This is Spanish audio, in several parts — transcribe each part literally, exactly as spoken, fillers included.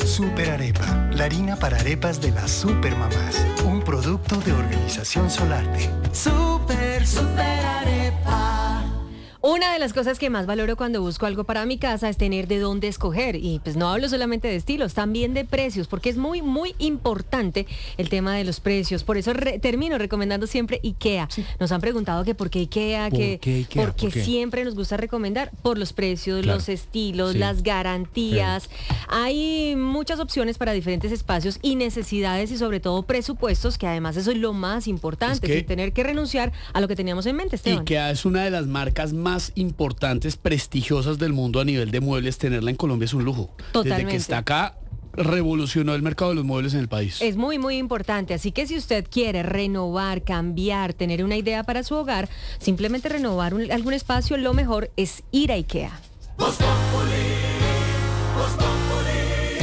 Super Arepa, la harina para arepas de las supermamás. Un producto de Organización Solarte. Super, super arepa. Una de las cosas que más valoro cuando busco algo para mi casa es tener de dónde escoger. Y pues no hablo solamente de estilos, también de precios, porque es muy, muy importante el tema de los precios. Por eso re- termino recomendando siempre IKEA. Sí. Nos han preguntado que por qué IKEA, ¿Por que qué IKEA? porque ¿Por qué? siempre nos gusta recomendar por los precios, Claro. los estilos, Sí. las garantías. Sí. Hay muchas opciones para diferentes espacios y necesidades y sobre todo presupuestos, que además eso es lo más importante, Es que sin tener que renunciar a lo que teníamos en mente, Esteban. IKEA es una de las marcas más importantes, prestigiosas del mundo a nivel de muebles. Tenerla en Colombia es un lujo. Totalmente. Desde que está acá, revolucionó el mercado de los muebles en el país. Es muy, muy importante. Así que si usted quiere renovar, cambiar, tener una idea para su hogar, simplemente renovar un, algún espacio, lo mejor es ir a IKEA. Voz Populi, Voz Populi.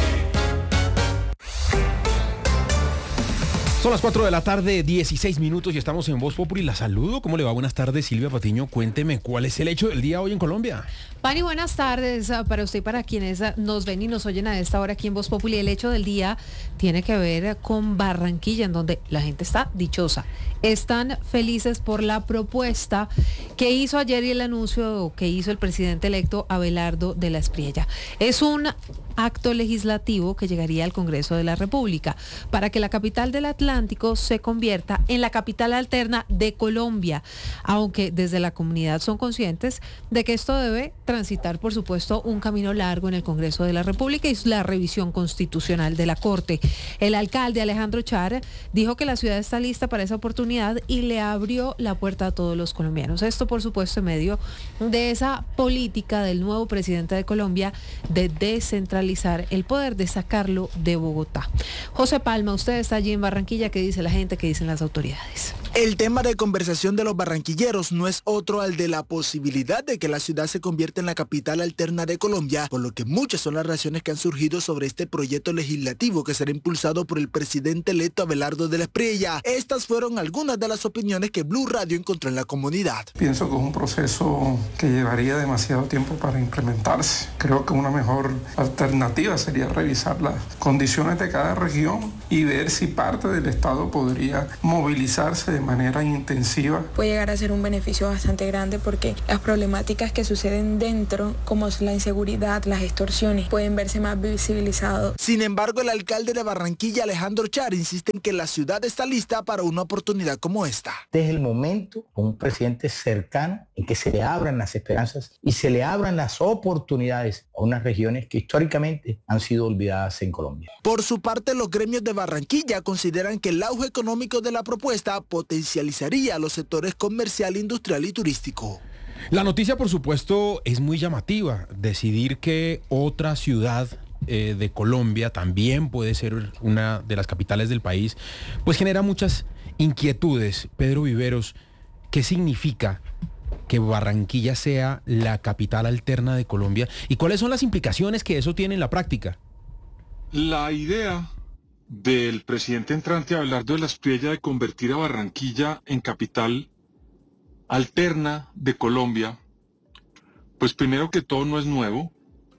Son las cuatro de la tarde, dieciséis minutos y estamos en Voz Populi. La saludo. ¿Cómo le va? Buenas tardes, Silvia Patiño. Cuénteme, ¿cuál es el hecho del día hoy en Colombia? Pani, buenas tardes para usted y para quienes nos ven y nos oyen a esta hora aquí en Voz Populi. El hecho del día tiene que ver con Barranquilla, en donde la gente está dichosa. Están felices por la propuesta que hizo ayer y el anuncio que hizo el presidente electo Abelardo de la Espriella. Es un acto legislativo que llegaría al Congreso de la República para que la capital del Atlántico se convierta en la capital alterna de Colombia, aunque desde la comunidad son conscientes de que esto debe transitar, por supuesto, un camino largo en el Congreso de la República y la revisión constitucional de la Corte. El alcalde Alejandro Char dijo que la ciudad está lista para esa oportunidad y le abrió la puerta a todos los colombianos. Esto, por supuesto, en medio de esa política del nuevo presidente de Colombia de descentralizar el poder, de sacarlo de Bogotá. José Palma, usted está allí en Barranquilla. ¿Qué dice la gente? ¿Qué dicen las autoridades? El tema de conversación de los barranquilleros no es otro al de la posibilidad de que la ciudad se convierta en la capital alterna de Colombia, por lo que muchas son las reacciones que han surgido sobre este proyecto legislativo que será impulsado por el presidente electo Abelardo de la Espriella. Estas fueron algunas de las opiniones que Blue Radio encontró en la comunidad. Pienso que es un proceso que llevaría demasiado tiempo para implementarse. Creo que una mejor alternativa sería revisar las condiciones de cada región y ver si parte del Estado podría movilizarse de manera intensiva. Puede llegar a ser un beneficio bastante grande porque las problemáticas que suceden dentro, como es la inseguridad, las extorsiones, pueden verse más visibilizados. Sin embargo, el alcalde de Barranquilla, Alejandro Char, insiste en que la ciudad está lista para una oportunidad como esta. Este es el momento con un presidente cercano en que se le abran las esperanzas y se le abran las oportunidades a unas regiones que históricamente han sido olvidadas en Colombia. Por su parte, los gremios de Barranquilla consideran que el auge económico de la propuesta potencializaría los sectores comercial, industrial y turístico. La noticia, por supuesto, es muy llamativa. Decidir que otra ciudad eh, de Colombia también puede ser una de las capitales del país, pues genera muchas inquietudes. Pedro Viveros, ¿qué significa que Barranquilla sea la capital alterna de Colombia? ¿Y cuáles son las implicaciones que eso tiene en la práctica? La idea del presidente entrante Abelardo de la Espriella de convertir a Barranquilla en capital alterna de Colombia, pues primero que todo no es nuevo.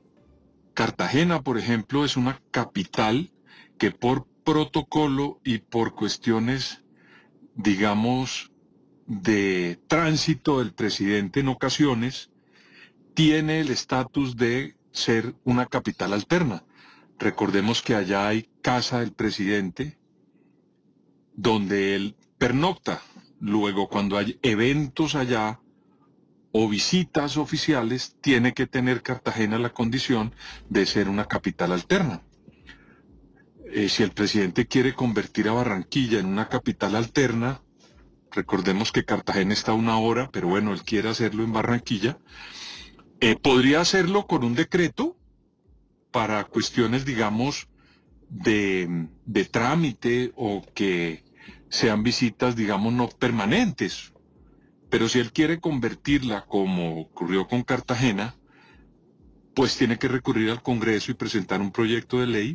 Cartagena, por ejemplo, es una capital que por protocolo y por cuestiones, digamos, de tránsito del presidente en ocasiones, tiene el estatus de ser una capital alterna. Recordemos que allá hay casa del presidente, donde él pernocta. Luego, cuando hay eventos allá o visitas oficiales, tiene que tener Cartagena la condición de ser una capital alterna. Eh, si el presidente quiere convertir a Barranquilla en una capital alterna, recordemos que Cartagena está a una hora, pero bueno, él quiere hacerlo en Barranquilla, eh, podría hacerlo con un decreto para cuestiones, digamos, de, de trámite o que sean visitas, digamos, no permanentes. Pero si él quiere convertirla, como ocurrió con Cartagena, pues tiene que recurrir al Congreso y presentar un proyecto de ley.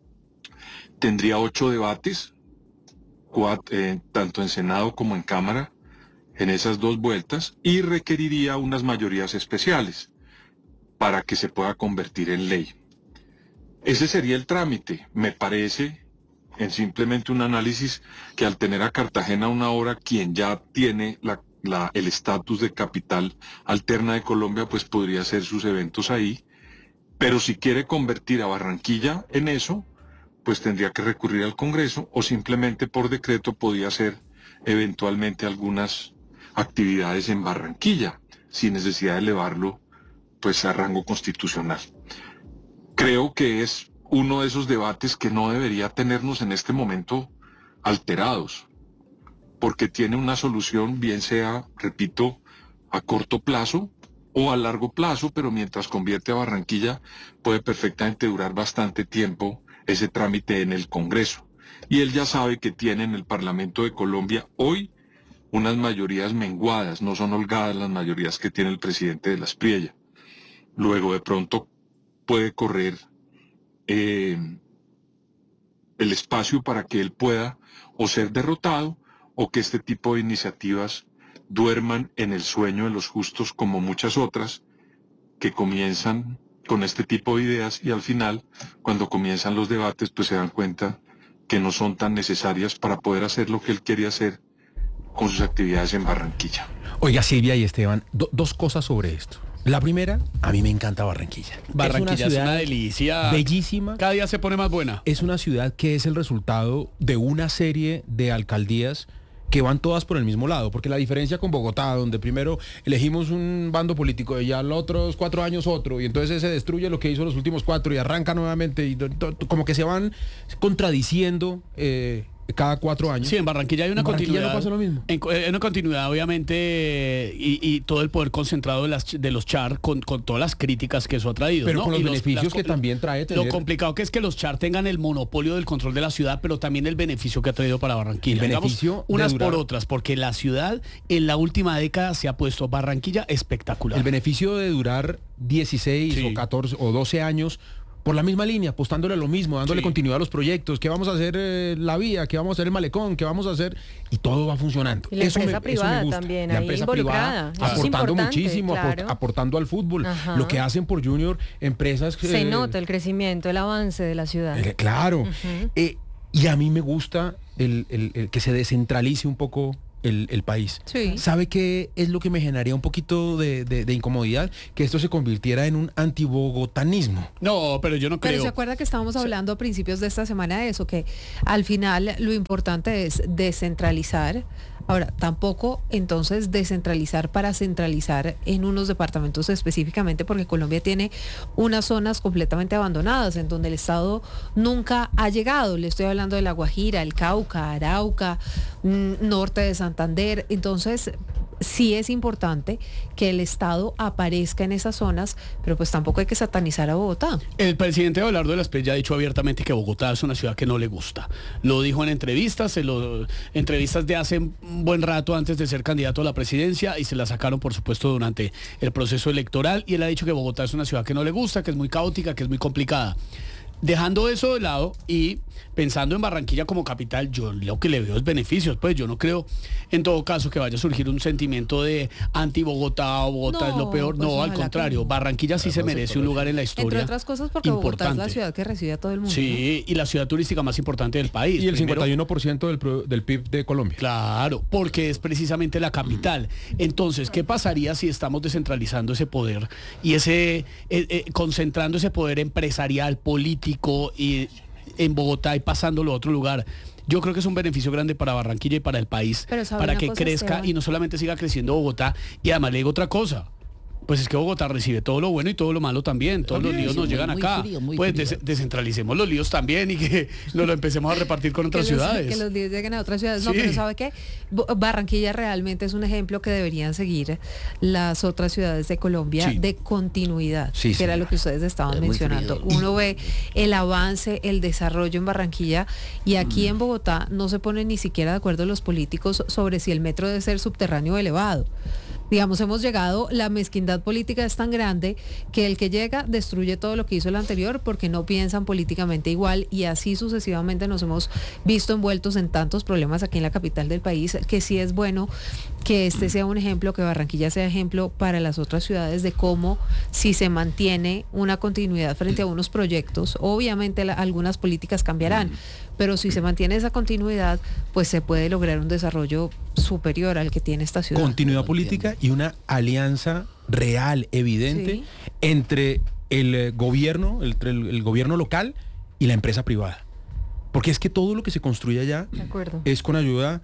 Tendría ocho debates, cuatro, eh, tanto en Senado como en Cámara, en esas dos vueltas, y requeriría unas mayorías especiales para que se pueda convertir en ley. ese sería el trámite. Me parece, en simplemente un análisis, que al tener a Cartagena una hora, quien ya tiene la, la, el estatus de capital alterna de Colombia, pues podría hacer sus eventos ahí. Pero si quiere convertir a Barranquilla en eso, pues tendría que recurrir al Congreso o simplemente por decreto podía hacer eventualmente algunas actividades en Barranquilla, sin necesidad de elevarlo pues a rango constitucional. Creo que es uno de esos debates que no debería tenernos en este momento alterados, porque tiene una solución, bien sea, repito, a corto plazo o a largo plazo, pero mientras convierte a Barranquilla puede perfectamente durar bastante tiempo ese trámite en el Congreso. Y él ya sabe que tiene en el Parlamento de Colombia hoy unas mayorías menguadas, no son holgadas las mayorías que tiene el presidente de la Espriella. Luego de pronto puede correr eh, el espacio para que él pueda o ser derrotado o que este tipo de iniciativas duerman en el sueño de los justos, como muchas otras que comienzan con este tipo de ideas y al final, cuando comienzan los debates, pues se dan cuenta que no son tan necesarias para poder hacer lo que él quería hacer con sus actividades en Barranquilla. Oiga, Silvia y Esteban, do, dos cosas sobre esto. La primera, a mí me encanta Barranquilla. Barranquilla es una, ciudad es una delicia. Bellísima. Cada día se pone más buena. Es una ciudad que es el resultado de una serie de alcaldías que van todas por el mismo lado, porque la diferencia con Bogotá, donde primero elegimos un bando político y ya los otros cuatro años otro, y entonces se destruye lo que hizo los últimos cuatro y arranca nuevamente, y como que se van contradiciendo eh, cada cuatro años. Sí, en Barranquilla hay una en Barranquilla continuidad. no pasa lo mismo. En, en una continuidad, obviamente, y, y todo el poder concentrado de, las, de los Char con, con todas las críticas que eso ha traído. Pero ¿no? con los y beneficios las, que lo, también trae tener... Lo complicado que es que los Char tengan el monopolio del control de la ciudad, pero también el beneficio que ha traído para Barranquilla. El beneficio Digamos, unas durar... por otras, porque la ciudad en la última década se ha puesto Barranquilla espectacular. El beneficio de durar dieciséis sí. o catorce o doce años por la misma línea, apostándole a lo mismo, dándole sí. continuidad a los proyectos, que vamos a hacer eh, la vía, que vamos a hacer el malecón, que vamos a hacer, y todo va funcionando. Y la eso empresa me, privada eso me gusta. también, la ahí empresa involucrada. privada Eso aportando es muchísimo, claro. aport, aportando al fútbol. Ajá. Lo que hacen por Junior, empresas... Se eh, nota el crecimiento, el avance de la ciudad. Eh, claro. Uh-huh. eh, y a mí me gusta el, el, el que se descentralice un poco El, el país. Sí. ¿Sabe qué es lo que me generaría un poquito de, de, de incomodidad? Que esto se convirtiera en un antibogotanismo. No, pero yo no creo. Pero se acuerda que estábamos hablando a principios de esta semana de eso, que al final lo importante es descentralizar. Ahora, tampoco entonces descentralizar para centralizar en unos departamentos específicamente, porque Colombia tiene unas zonas completamente abandonadas en donde el Estado nunca ha llegado. Le estoy hablando de La Guajira, el Cauca, Arauca, norte de Santander. Entonces, sí es importante que el Estado aparezca en esas zonas, pero pues tampoco hay que satanizar a Bogotá. El presidente Abelardo de la Espriella ha dicho abiertamente que Bogotá es una ciudad que no le gusta. Lo dijo en entrevistas, en lo, entrevistas de hace un buen rato antes de ser candidato a la presidencia, y se la sacaron, por supuesto, durante el proceso electoral, y él ha dicho que Bogotá es una ciudad que no le gusta, que es muy caótica, que es muy complicada. Dejando eso de lado y pensando en Barranquilla como capital, yo lo que le veo es beneficios. Pues yo no creo, en todo caso, que vaya a surgir un sentimiento de anti-Bogotá o Bogotá no, es lo peor. Pues no, al contrario, que... Barranquilla sí se merece un lugar en la historia. Entre otras cosas porque importante. Bogotá es la ciudad que recibe a todo el mundo. Sí, ¿no? Y la ciudad turística más importante del país. Y el Primero, cincuenta y uno por ciento del, del P I B de Colombia. Claro, porque es precisamente la capital. Entonces, ¿qué pasaría si estamos descentralizando ese poder y ese eh, eh, concentrando ese poder empresarial, político y en Bogotá y pasándolo a otro lugar? Yo creo que es un beneficio grande para Barranquilla y para el país, para que cosa, crezca Esteban. Y no solamente siga creciendo Bogotá. Y además le digo otra cosa. Pues es que Bogotá recibe todo lo bueno y todo lo malo también. Todos también, los líos nos llegan muy acá. Frío, pues des descentralicemos los líos también y que nos lo empecemos a repartir con otras que los, ciudades. Que los líos lleguen a otras ciudades. Sí. No, pero ¿sabe qué? Barranquilla realmente es un ejemplo que deberían seguir las otras ciudades de Colombia sí. de continuidad, sí, que sí. era lo que ustedes estaban mencionando. Uno ve el avance, el desarrollo en Barranquilla, y aquí mm. en Bogotá no se ponen ni siquiera de acuerdo los políticos sobre si el metro debe ser subterráneo o elevado. digamos, hemos llegado, la mezquindad política es tan grande que el que llega destruye todo lo que hizo el anterior porque no piensan políticamente igual y así sucesivamente nos hemos visto envueltos en tantos problemas aquí en la capital del país, que sí es bueno que este sea un ejemplo, que Barranquilla sea ejemplo para las otras ciudades de cómo, si se mantiene una continuidad frente a unos proyectos, obviamente la, algunas políticas cambiarán, pero si se mantiene esa continuidad, pues se puede lograr un desarrollo superior al que tiene esta ciudad. Continuidad política y una alianza real, evidente, sí, entre el eh, gobierno, entre el, el gobierno local y la empresa privada. Porque es que todo lo que se construye allá es con ayuda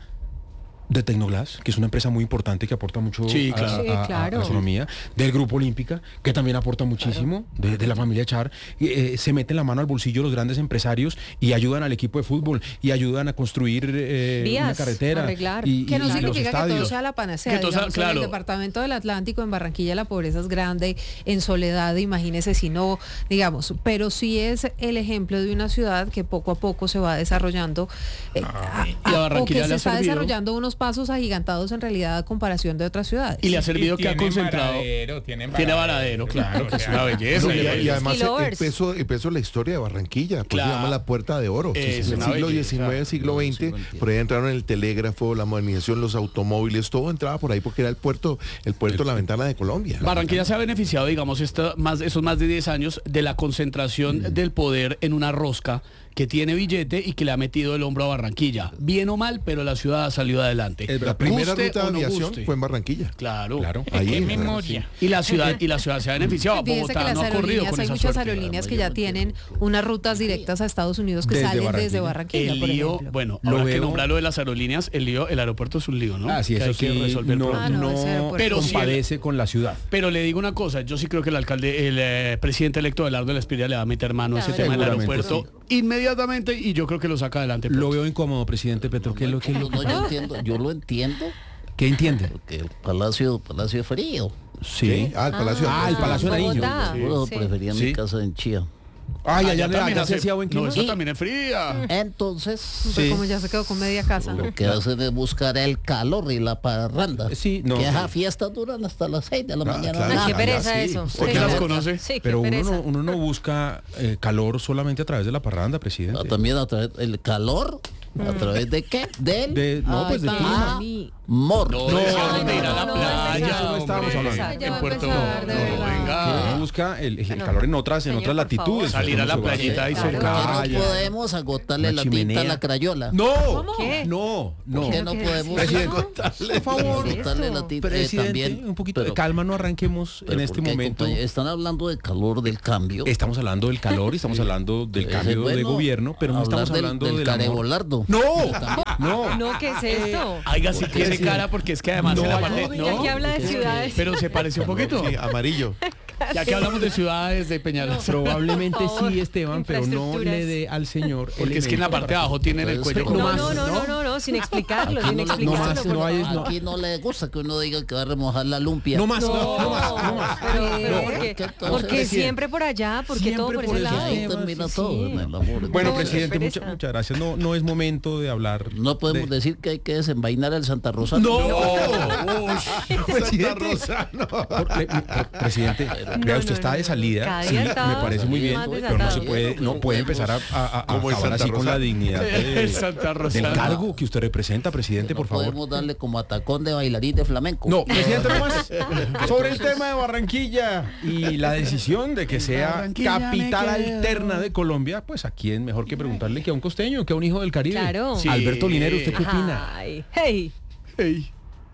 de Tecnoglass, que es una empresa muy importante que aporta mucho sí, a, claro. a, a, Sí, claro. a la economía, del Grupo Olímpica, que también aporta muchísimo, claro, de, de la familia Char, eh, se meten la mano al bolsillo los grandes empresarios y ayudan al equipo de fútbol y ayudan a construir eh, vías, una carretera. Arreglar. Y, que no y significa los que todo sea la panacea. todo sea, Digamos, claro. en el departamento del Atlántico, en Barranquilla, la pobreza es grande, en Soledad, imagínese si no, digamos, pero sí es el ejemplo de una ciudad que poco a poco se va desarrollando eh, a, a, o que se está desarrollando unos pasos agigantados en realidad a comparación de otras ciudades. Y le ha servido que ha concentrado. Varadero, tiene varadero, tiene varadero, claro, que es una belleza. No, y, y además el, el peso, el peso de la historia de Barranquilla, pues claro, se llama la Puerta de Oro. Es en el siglo diecinueve, siglo veinte, por ahí entraron el telégrafo, la modernización, los automóviles, todo entraba por ahí porque era el puerto, el puerto, la ventana de Colombia. Barranquilla se ha beneficiado, digamos, esta, más, esos más de diez años de la concentración mm. del poder en una rosca que tiene billete y que le ha metido el hombro a Barranquilla. Bien o mal, pero la ciudad ha salido adelante. La primera guste ruta de no aviación guste. fue en Barranquilla. Claro, claro. Ahí, ¿qué memoria? Y la ciudad y la ciudad se ha beneficiado. Fíjense Bogotá que no las ha corrido con hay esa muchas suerte. aerolíneas que ya tienen unas rutas directas a Estados Unidos que Desde salen Barranquilla. desde Barranquilla, El por lío, ejemplo. bueno, Lo ahora veo- que nombrar lo de las aerolíneas, el lío, el aeropuerto es un lío, ¿no? Ah, sí, Que eso hay que sí, resolver no, Ah, no, no ese aeropuerto. Pero sí, compadece con la ciudad. Pero le digo una cosa, yo sí creo que el alcalde, el eh, presidente electo Abelardo de la Espriella le va a meter mano a ese Claro, tema del seguramente, aeropuerto inmediatamente y yo creo que lo saca adelante. Lo veo incómodo, presidente Petro. ¿Qué es lo que No, no, yo entiendo, yo lo entiendo, ¿Qué entiende? porque el Palacio, Palacio de Frío. Sí. Ah, el Palacio Ah, el Palacio de Nariño. Bogotá. Yo Sí. prefería Sí. mi casa en Chía. Ay, Allá allá, también allá se hace- hacía buen clima. No, eso Sí. también es fría. Entonces, Pues como ya se quedó con media casa. lo que hacen es buscar el calor y la parranda. Sí, no. Que esas fiestas duran hasta las seis de la Ah, mañana. claro. Ay, qué Ah, pereza sí. eso. ¿Usted Sí. qué las conoce? Sí, qué Pero uno pereza. no, uno no busca eh, calor solamente a través de la parranda, presidente. Ah, también a través del calor, a través de qué? Del De- no, Ay, pues de para clima. mí. amor. No, No, dejaron de ir a no, la no, playa. eso no estábamos hombre. hablando. Ya va En a Puerto empezar, de no, verdad. Que venga. uno busca el, el Bueno, calor en otras, en señor, otras por favor. latitudes. Salir a la Uno se va playita y hacer- se ¿Por qué Calla. no podemos agotarle Una la tinta a chimenea. la crayola? No, ¿Qué? no, no. ¿Por qué no ¿Qué podemos Presidente, por favor. agotarle la tinta? Eh, Presidente, también, un poquito de pero- calma, no arranquemos pero en este ¿por qué, momento. compañero? Están hablando del calor del cambio. Estamos hablando del calor y estamos hablando del Ese cambio bueno, de gobierno, pero no hablar estamos del- hablando del del amor. carebolardo. No, no. No, ¿qué es esto? Oiga, si tiene cara porque es que además No, en la no, parte... Ya que habla de ciudades. Pero se pareció un poquito. Sí, amarillo. Ya que hablamos de ciudades, de Peñalas. Probablemente Por favor, sí, Esteban, pero no infraestructuras. le dé al señor. Porque es que en la parte de abajo tienen el cuello No, como no, más, no, no, no, no, sin explicarlo, Aquí sin no, le- explicarlo. no más, por no hay- favor. no. aquí no le gusta que uno diga que va a remojar la lumpia. No más, no, no más, no más. Pero, pero No, ¿por qué? porque entonces- Porque Presidente. siempre por allá, porque Siempre todo por por ese esos lado. Ahí temas, termina Sí. todo en el amor. Bueno, No, presidente, qué mucha- pereza. muchas gracias. No, no es momento de hablar. No podemos de- decir que hay que desenvainar el Santa Rosa. No, Santa presidente. Rosa, no. Por- le- por- presidente, No, vea, usted no, está no, de no. salida, Cada sí, día me está parece muy bien, más pero no se desatado. puede, no puede empezar a, a- a Como el acabar Santa así con Rosa. la dignidad de- El Santa Rosa. del cargo que usted representa, presidente, No por favor. podemos darle como atacón de bailarín de flamenco. No, presidente, no más. Sobre el tema de Barranquilla y la decisión de que sea Barranquilla capital me quedo. alterna de Colombia, pues a quién mejor que preguntarle que a un costeño, que a un hijo del Caribe. Claro. Sí. Alberto Linero, ¿usted qué opina? Ay, hey. Ey.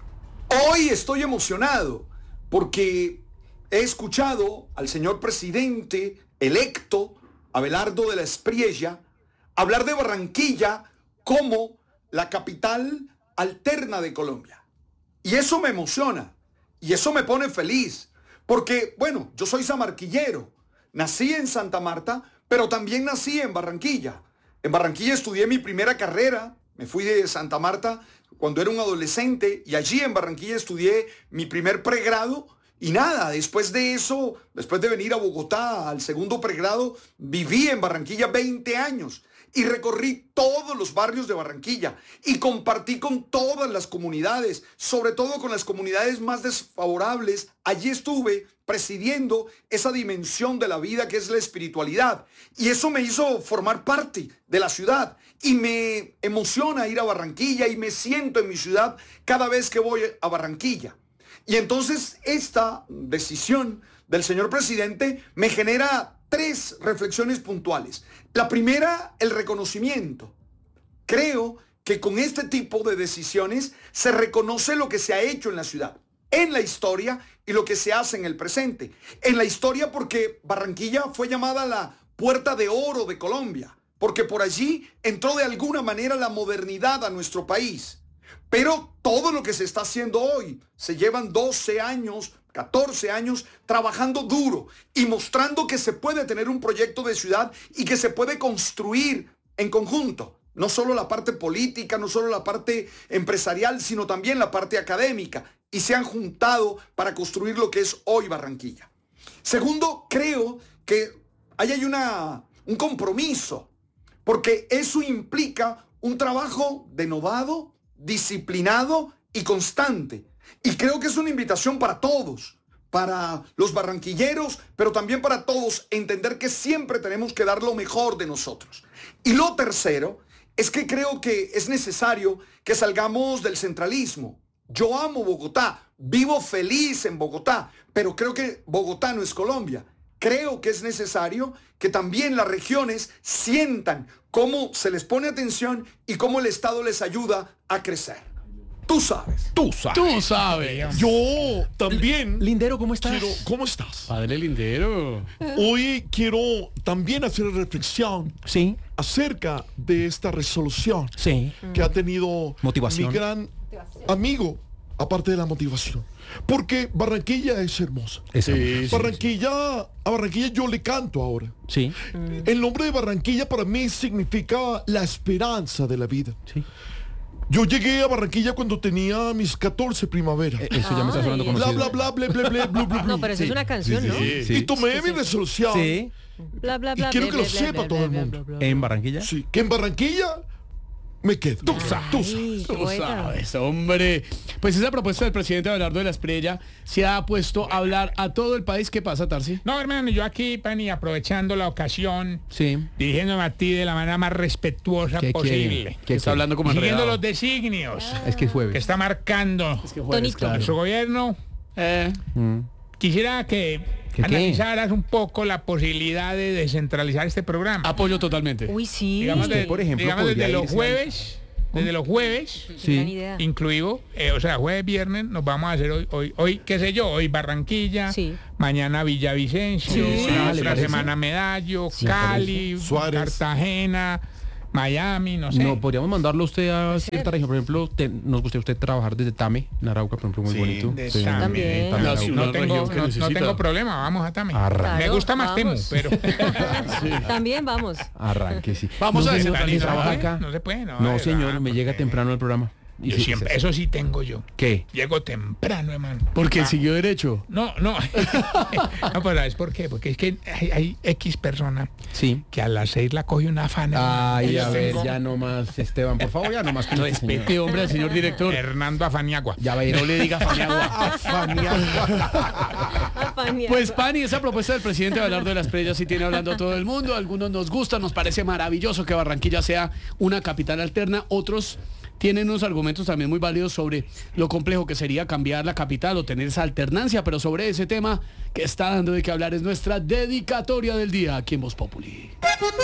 Hoy estoy emocionado porque he escuchado al señor presidente electo, Abelardo de la Espriella, hablar de Barranquilla como la capital alterna de Colombia. Y eso me emociona y eso me pone feliz porque, bueno, yo soy samarquillero, nací en Santa Marta, pero también nací en Barranquilla. En Barranquilla estudié mi primera carrera, me fui de Santa Marta cuando era un adolescente y allí en Barranquilla estudié mi primer pregrado y nada, después de eso, después de venir a Bogotá al segundo pregrado, viví en Barranquilla veinte años y recorrí todos los barrios de Barranquilla y compartí con todas las comunidades, sobre todo con las comunidades más desfavorables. Allí estuve presidiendo esa dimensión de la vida que es la espiritualidad, y eso me hizo formar parte de la ciudad, y me emociona ir a Barranquilla y me siento en mi ciudad cada vez que voy a Barranquilla. Y entonces esta decisión del señor presidente me genera tres reflexiones puntuales. La primera, el reconocimiento. Creo que con este tipo de decisiones se reconoce lo que se ha hecho en la ciudad, en la historia, y lo que se hace en el presente. En la historia porque Barranquilla fue llamada la Puerta de Oro de Colombia, porque por allí entró de alguna manera la modernidad a nuestro país. Pero todo lo que se está haciendo hoy, se llevan doce años, catorce años trabajando duro y mostrando que se puede tener un proyecto de ciudad y que se puede construir en conjunto. No solo la parte política, no solo la parte empresarial, sino también la parte académica. Y se han juntado para construir lo que es hoy Barranquilla. Segundo, creo que ahí hay una, un compromiso, porque eso implica un trabajo denodado, disciplinado y constante. Y creo que es una invitación para todos, para los barranquilleros, pero también para todos, entender que siempre tenemos que dar lo mejor de nosotros. Y lo tercero es que creo que es necesario que salgamos del centralismo. Yo amo Bogotá, vivo feliz en Bogotá, pero creo que Bogotá no es Colombia. Creo que es necesario que también las regiones sientan cómo se les pone atención y cómo el Estado les ayuda a crecer. Tú sabes. Tú sabes. Tú sabes. Yo también. Lindero, ¿cómo estás? Quiero, ¿Cómo estás? Padre Lindero. Hoy quiero también hacer reflexión Sí. acerca de esta resolución Sí. que ha tenido Motivación. mi gran amigo, aparte de la motivación. Porque Barranquilla es hermosa. Es Sí, hermoso. sí, Barranquilla, a Barranquilla yo le canto ahora. Sí. El nombre de Barranquilla para mí significa la esperanza de la vida. Sí. Yo llegué a Barranquilla cuando tenía mis catorce primaveras. Eh, Eso ya me está sonando Ay. Bla, conocido. bla, bla, bla, bla, bla, bla, bla, No, pero eso Sí, es una canción, ¿no? sí, Y tomé mi resolución. Sí. Bla, bla, Y bla, quiero bla, que lo bla, sepa bla, todo el bla, mundo. bla, bla. ¿En Barranquilla? Sí, que en Barranquilla me quedo. Tú sabes, tú sabes. Ay, qué Tú poeta. sabes, hombre. Pues esa propuesta del presidente Abelardo de la Espriella se ha puesto a hablar a todo el país. ¿Qué pasa, Tarsi? No, hermano, yo aquí, Pani, aprovechando la ocasión, Sí. dirigiéndome a ti de la manera más respetuosa ¿Qué posible. quiere? ¿Qué Está quiere? hablando como Siguiendo enredado. los designios Es que es jueves. que está marcando Es que jueves, Tonito. claro. nuestro gobierno. Eh, Mm. Quisiera que ¿Qué, qué? analizaras un poco la posibilidad de descentralizar este programa. apoyo totalmente. Uy, sí. digamos, usted, de- por ejemplo, digamos podría desde los irse jueves, desde los jueves, Sí. Gran idea. incluido, eh, o sea, jueves, viernes, nos vamos a hacer hoy, hoy, hoy, qué sé yo, hoy Barranquilla, Sí. mañana Villavicencio, Sí. la Ah, ¿le otra parece? semana Medallo, Sí, Cali, Suárez. Cartagena, Miami, no sé. No, podríamos mandarlo usted a cierta región. Por ejemplo, te- nos gustaría usted trabajar desde Tame, en Arauca, por ejemplo, muy Sí, bonito. de Sí. Tame. También. Tame, No, Arauca. sí, no una tengo, región que no, no necesita. tengo problema, vamos a Tame. Arranque. Me Claro, gusta más vamos. Temu, pero También vamos. Arranque, sí. Vamos no, a señor, descentralizar. ¿se trabaja No se acá? puede, no se puede, no, No, de señor, verdad, me llega porque- temprano el programa. Y yo sí, siempre, sí, sí. eso sí tengo yo. ¿Qué? Llego temprano, hermano. Porque Ah, siguió derecho. No, no. No, pero ¿sabes por qué? Porque es que hay, hay X persona Sí. que a las seis la coge una afán. hermano. Ay, Yo a ver, tengo ya no más, Esteban, por favor, ya no más. Respete, hombre, al señor director. Hernando Afaniagua. Ya va a ir. No le diga Faniagua. Pues, Pani, esa propuesta del presidente Abelardo de la Espriella sí tiene hablando a todo el mundo. Algunos nos gusta, nos parece maravilloso que Barranquilla sea una capital alterna. Otros tienen unos argumentos también muy válidos sobre lo complejo que sería cambiar la capital o tener esa alternancia. Pero sobre ese tema que está dando de qué hablar es nuestra dedicatoria del día aquí en Voz Populi.